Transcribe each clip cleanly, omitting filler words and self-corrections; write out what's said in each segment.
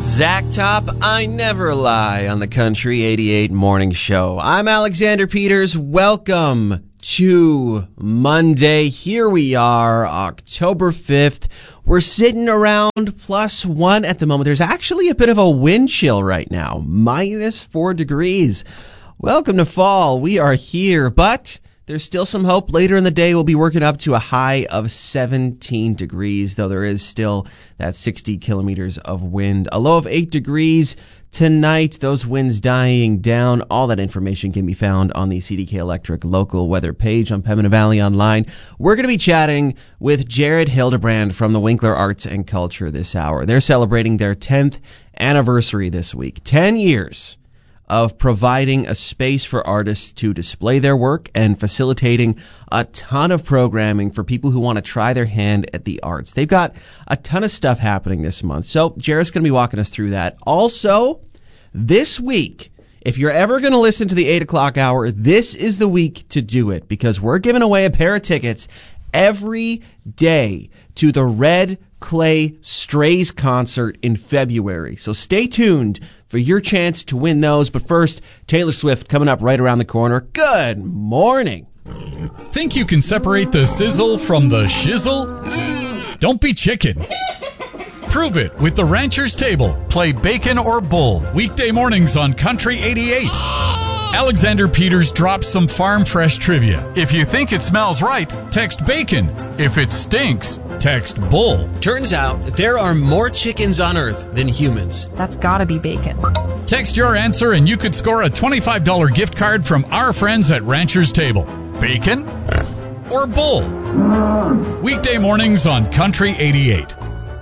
Zach Top, I Never Lie on the Country 88 Morning Show. I'm Alexander Peters. Welcome to Monday. Here we are, October 5th. We're sitting around +1 at the moment. There's actually a bit of a wind chill right now, -4 degrees. Welcome to fall. We are here, but there's still some hope. Later in the day, we'll be working up to a high of 17 degrees, though there is still that 60 kilometers of wind. A low of 8 degrees tonight. Those winds dying down. All that information can be found on the CDK Electric local weather page on Pembina Valley Online. We're going to be chatting with Jared Hildebrand from the Winkler Arts and Culture this hour. They're celebrating their 10th anniversary this week. 10 years of providing a space for artists to display their work and facilitating a ton of programming for people who want to try their hand at the arts. They've got a ton of stuff happening this month. So Jared's going to be walking us through that. Also, this week, if you're ever going to listen to the 8 o'clock hour, this is the week to do it, because we're giving away a pair of tickets every day to the Red Clay Strays concert in February. So stay tuned for your chance to win those. But first, Taylor Swift coming up right around the corner. Good morning. Think you can separate the sizzle from the shizzle? Don't be chicken. Prove it with the Rancher's Table. Play bacon or bull. Weekday mornings on Country 88. Alexander Peters drops some farm fresh trivia. If you think it smells right, text bacon. If it stinks, text bull. Turns out there are more chickens on Earth than humans. That's gotta be bacon. Text your answer and you could score a $25 gift card from our friends at Rancher's Table. Bacon or bull? Weekday mornings on Country 88.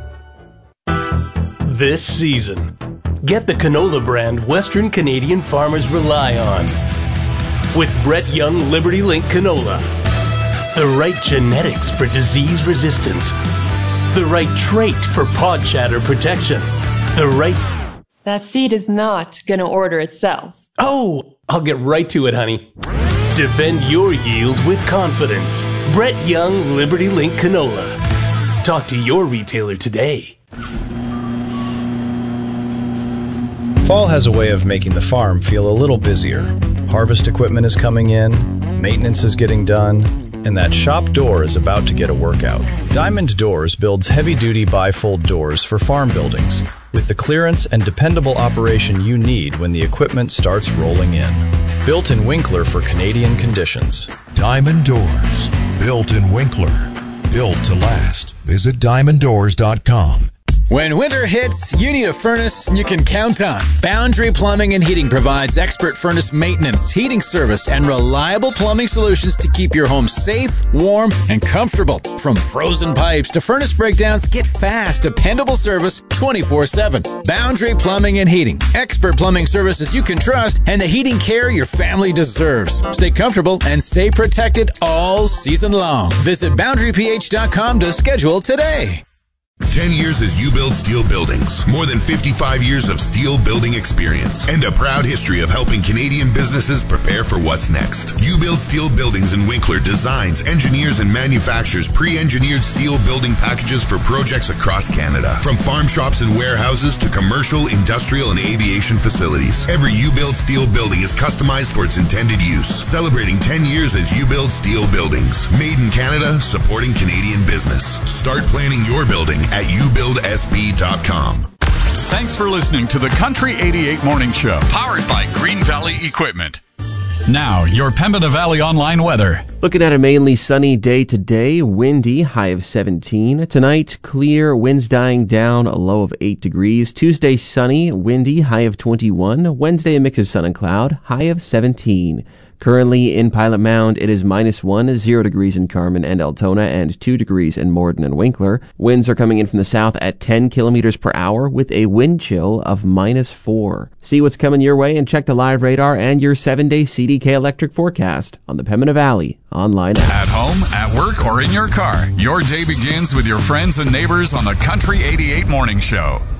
This season, get the canola brand Western Canadian farmers rely on. With Brett Young Liberty Link canola. The right genetics for disease resistance. The right trait for pod shatter protection. That seed is not going to order itself. Oh, I'll get right to it, honey. Defend your yield with confidence. Brett Young Liberty Link canola. Talk to your retailer today. Fall has a way of making the farm feel a little busier. Harvest equipment is coming in, maintenance is getting done, and that shop door is about to get a workout. Diamond Doors builds heavy-duty bifold doors for farm buildings, with the clearance and dependable operation you need when the equipment starts rolling in. Built in Winkler for Canadian conditions. Diamond Doors. Built in Winkler. Built to last. Visit diamonddoors.com. When winter hits, you need a furnace you can count on. Boundary Plumbing and Heating provides expert furnace maintenance, heating service, and reliable plumbing solutions to keep your home safe, warm, and comfortable. From frozen pipes to furnace breakdowns, get fast, dependable service 24/7. Boundary Plumbing and Heating. Expert plumbing services you can trust and the heating care your family deserves. Stay comfortable and stay protected all season long. Visit BoundaryPH.com to schedule today. 10 years as U-Build Steel Buildings. More than 55 years of steel building experience. And a proud history of helping Canadian businesses prepare for what's next. U-Build Steel Buildings in Winkler designs, engineers, and manufactures pre-engineered steel building packages for projects across Canada. From farm shops and warehouses to commercial, industrial, and aviation facilities. Every U-Build Steel building is customized for its intended use. Celebrating 10 years as U-Build Steel Buildings. Made in Canada, supporting Canadian business. Start planning your building at ubuildsb.com. Thanks for listening to the Country 88 Morning Show, powered by Green Valley Equipment. Now, your Pembina Valley Online weather. Looking at a mainly sunny day today, windy, high of 17. Tonight, clear, winds dying down, a low of 8 degrees. Tuesday, sunny, windy, high of 21. Wednesday, a mix of sun and cloud, high of 17. Currently in Pilot Mound, it is -1, 0 degrees in Carmen and Altona, and 2 degrees in Morden and Winkler. Winds are coming in from the south at 10 kilometers per hour with a wind chill of -4. See what's coming your way and check the live radar and your 7-day CDK Electric forecast on the Pembina Valley Online app. At home, at work, or in your car, your day begins with your friends and neighbors on the Country 88 Morning Show.